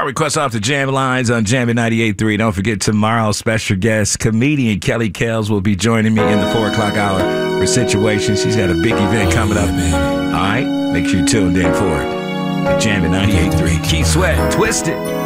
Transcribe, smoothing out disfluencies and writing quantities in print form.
Our request off the Jam Lines on Jammin' 98.3. Don't forget, tomorrow's special guest, comedian Kelly Kells, will be joining me in the 4 o'clock hour for Situation. She's got a big event coming up. All right? Make sure you tuned in for it. Jammin' 98.3. Keith Sweat, Twisted.